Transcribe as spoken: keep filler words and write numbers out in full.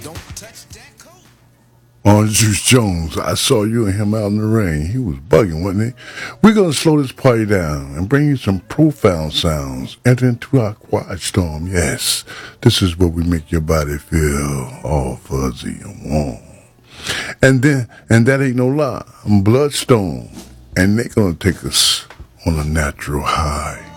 Orange Juice Jones, I saw you and him out in the rain. He was bugging, wasn't he? We're going to slow this party down and bring you some profound sounds. Enter into our quiet storm. Yes, this is where we make your body feel all fuzzy and warm. And then, and that ain't no lie, I'm Bloodstone. And they going to take us on a natural high.